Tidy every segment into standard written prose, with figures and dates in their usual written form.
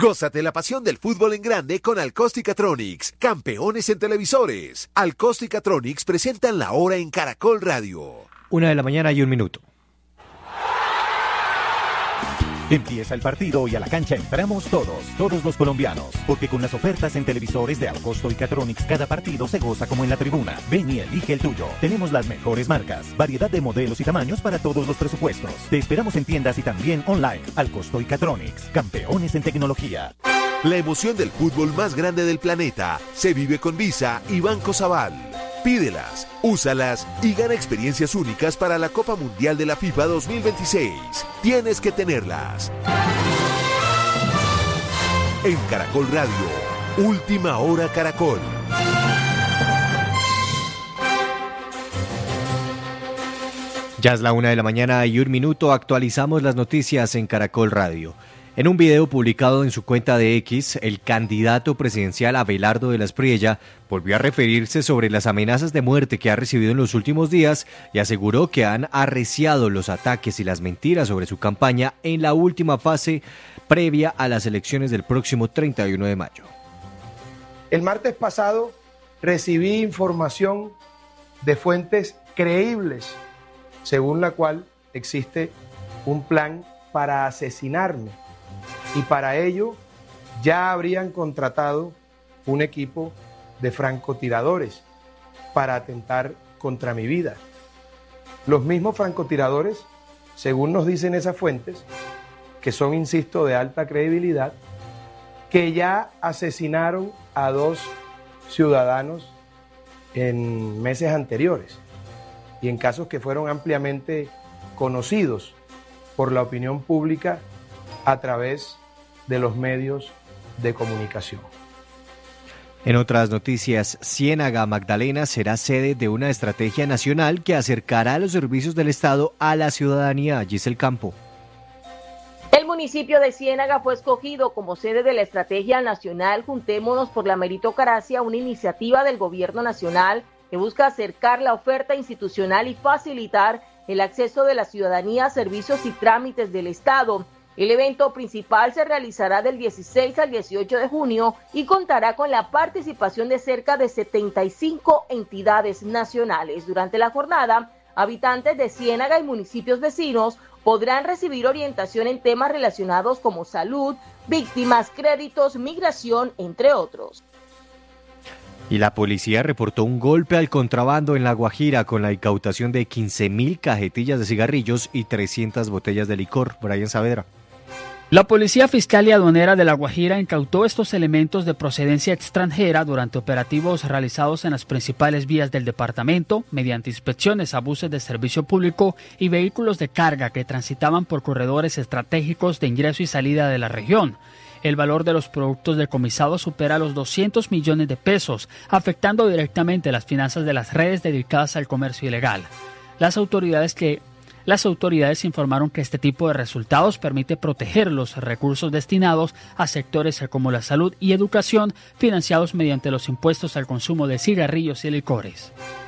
Gózate la pasión del fútbol en grande con Alcosticatronics, campeones en televisores. Alcosticatronics presentan La Hora en Caracol Radio. 1:01 a.m. Empieza el partido y a la cancha entramos todos los colombianos, porque con las ofertas en televisores de Alcosto y Catronics cada partido se goza como en la tribuna. Ven y elige el tuyo. Tenemos las mejores marcas, variedad de modelos y tamaños para todos los presupuestos. Te esperamos en tiendas y también online. Alcosto y Catronics, campeones en tecnología. La emoción del fútbol más grande del planeta se vive con Visa y Banco Sabal. Pídelas, úsalas y gana experiencias únicas para la Copa Mundial de la FIFA 2026. Tienes que tenerlas. En Caracol Radio, Última Hora Caracol. Ya es la 1:01 a.m. Actualizamos las noticias en Caracol Radio. En un video publicado en su cuenta de X, el candidato presidencial Abelardo de la Espriella volvió a referirse sobre las amenazas de muerte que ha recibido en los últimos días y aseguró que han arreciado los ataques y las mentiras sobre su campaña en la última fase previa a las elecciones del próximo 31 de mayo. El martes pasado recibí información de fuentes creíbles, según la cual existe un plan para asesinarme. Y para ello ya habrían contratado un equipo de francotiradores para atentar contra mi vida. Los mismos francotiradores, según nos dicen esas fuentes, que son, insisto, de alta credibilidad, que ya asesinaron a 2 ciudadanos en meses anteriores y en casos que fueron ampliamente conocidos por la opinión pública a través de los medios de comunicación. En otras noticias, Ciénaga Magdalena será sede de una estrategia nacional que acercará los servicios del Estado a la ciudadanía. Giselle Campo. El municipio de Ciénaga fue escogido como sede de la estrategia nacional Juntémonos por la Meritocracia, una iniciativa del gobierno nacional que busca acercar la oferta institucional y facilitar el acceso de la ciudadanía a servicios y trámites del Estado. El evento principal se realizará del 16 al 18 de junio y contará con la participación de cerca de 75 entidades nacionales. Durante la jornada, habitantes de Ciénaga y municipios vecinos podrán recibir orientación en temas relacionados como salud, víctimas, créditos, migración, entre otros. Y la policía reportó un golpe al contrabando en La Guajira con la incautación de 15.000 cajetillas de cigarrillos y 300 botellas de licor. Brian Saavedra. La Policía Fiscal y Aduanera de La Guajira incautó estos elementos de procedencia extranjera durante operativos realizados en las principales vías del departamento, mediante inspecciones a buses de servicio público y vehículos de carga que transitaban por corredores estratégicos de ingreso y salida de la región. El valor de los productos decomisados supera los 200 millones de pesos, afectando directamente las finanzas de las redes dedicadas al comercio ilegal. Las autoridades informaron que este tipo de resultados permite proteger los recursos destinados a sectores como la salud y educación, financiados mediante los impuestos al consumo de cigarrillos y licores.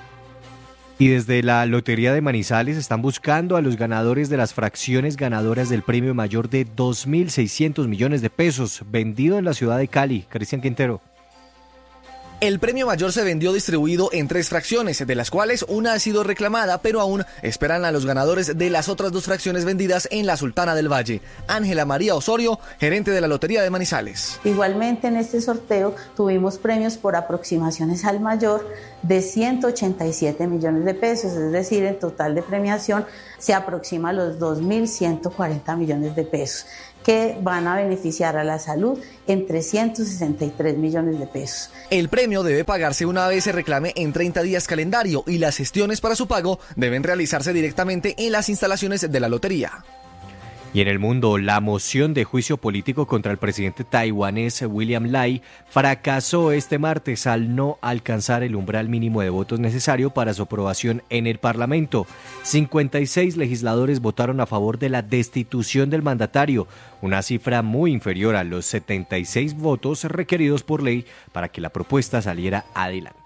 Y desde la Lotería de Manizales están buscando a los ganadores de las fracciones ganadoras del premio mayor de 2.600 millones de pesos, vendido en la ciudad de Cali. Cristian Quintero. El premio mayor se vendió distribuido en 3 fracciones, de las cuales una ha sido reclamada, pero aún esperan a los ganadores de las otras 2 fracciones vendidas en la Sultana del Valle. Ángela María Osorio, gerente de la Lotería de Manizales. Igualmente en este sorteo tuvimos premios por aproximaciones al mayor de 187 millones de pesos, es decir, el total de premiación se aproxima a los 2.140 millones de pesos, que van a beneficiar a la salud en 363 millones de pesos. El premio debe pagarse una vez se reclame en 30 días calendario y las gestiones para su pago deben realizarse directamente en las instalaciones de la lotería. Y en el mundo, la moción de juicio político contra el presidente taiwanés William Lai fracasó este martes al no alcanzar el umbral mínimo de votos necesario para su aprobación en el Parlamento. 56 legisladores votaron a favor de la destitución del mandatario, una cifra muy inferior a los 76 votos requeridos por ley para que la propuesta saliera adelante.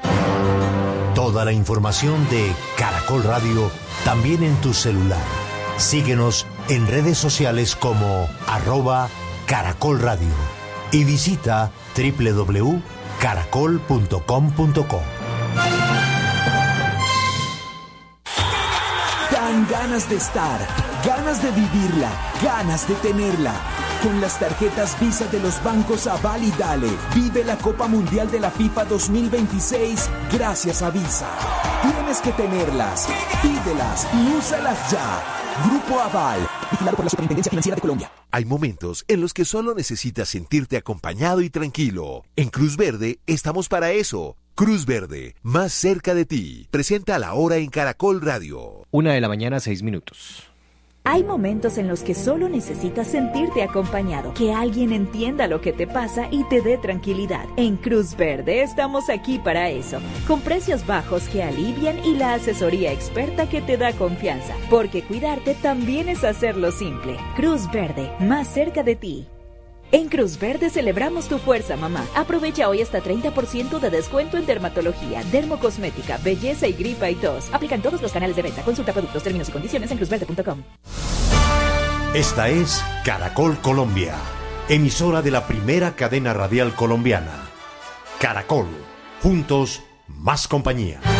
Toda la información de Caracol Radio también en tu celular. Síguenos en redes sociales como @Caracol Radio y visita www.caracol.com.co. Dan ganas de estar, ganas de vivirla, ganas de tenerla. Con las tarjetas Visa de los bancos Aval y Dale, vive la Copa Mundial de la FIFA 2026 gracias a Visa. Tienes que tenerlas, pídelas y úsalas ya. Grupo Aval, vigilado por la Superintendencia Financiera de Colombia. Hay momentos en los que solo necesitas sentirte acompañado y tranquilo. En Cruz Verde estamos para eso. Cruz Verde, más cerca de ti. Presenta La Hora en Caracol Radio. 1:06 a.m. Hay momentos en los que solo necesitas sentirte acompañado, que alguien entienda lo que te pasa y te dé tranquilidad. En Cruz Verde estamos aquí para eso, con precios bajos que alivian y la asesoría experta que te da confianza, porque cuidarte también es hacerlo simple. Cruz Verde, más cerca de ti. En Cruz Verde celebramos tu fuerza, mamá. Aprovecha hoy hasta 30% de descuento en dermatología, dermocosmética, belleza y gripa y tos. Aplican todos los canales de venta. Consulta productos, términos y condiciones en cruzverde.com. Esta es Caracol Colombia, emisora de la primera cadena radial colombiana. Caracol, juntos, más compañía.